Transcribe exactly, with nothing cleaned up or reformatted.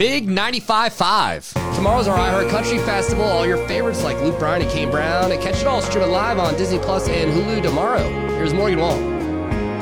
Big ninety-five point five. Tomorrow's our iHeart Country Festival. All your favorites like Luke Bryan and Kane Brown. And catch it all streaming live on Disney Plus and Hulu tomorrow. Here's Morgan Wall.